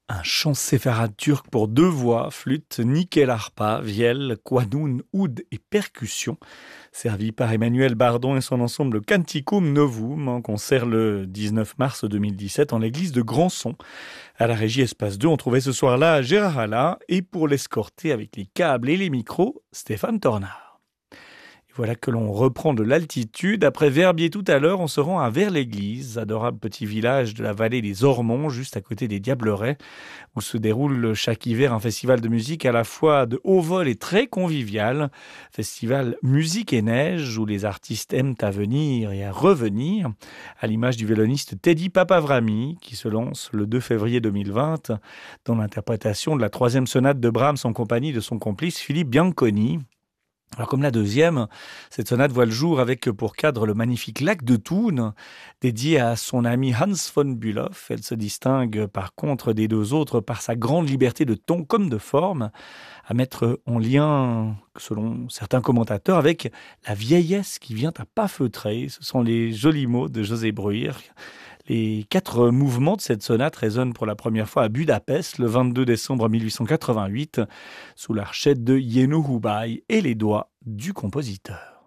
Un chant séfarade turc pour deux voix, flûte, nickel harpa, vielle, quanoun, oud et percussion, servi par Emmanuel Bardon et son ensemble Canticum Novum en concert le 19 mars 2017 en l'église de Grandson. À la régie Espace 2, on trouvait ce soir-là Gérard Alain et pour l'escorter avec les câbles et les micros, Stéphane Tornard. Et voilà que l'on reprend de l'altitude. Après Verbier tout à l'heure, on se rend à Vers-l'Église, adorable petit village de la vallée des Ormonts, juste à côté des Diablerets, où se déroule chaque hiver un festival de musique à la fois de haut vol et très convivial. Festival Musique et Neige, où les artistes aiment à venir et à revenir, à l'image du violoniste Teddy Papavrami, qui se lance le 2 février 2020 dans l'interprétation de la troisième sonate de Brahms en compagnie de son complice Philippe Bianconi. Alors comme la deuxième, cette sonate voit le jour avec pour cadre le magnifique lac de Thun, dédié à son ami Hans von Bülow. Elle se distingue par contre des deux autres par sa grande liberté de ton comme de forme, à mettre en lien, selon certains commentateurs, avec la vieillesse qui vient à pas feutrer. Ce sont les jolis mots de José Breuer. Les 4 mouvements de cette sonate résonnent pour la première fois à Budapest le 22 décembre 1888 sous l'archette de Jenő Hubay et les doigts du compositeur.